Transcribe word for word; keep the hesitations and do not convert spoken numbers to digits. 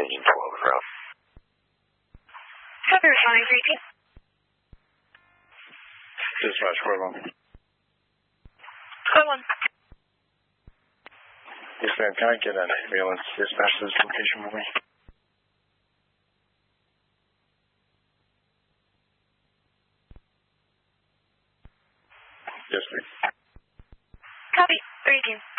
engine twelve is route. Copy, responding three eighteen. Dispatch, four one. four one. Yes, ma'am. Can I get an ambulance dispatch to this location for me? Yes, please. Copy, three eighteen.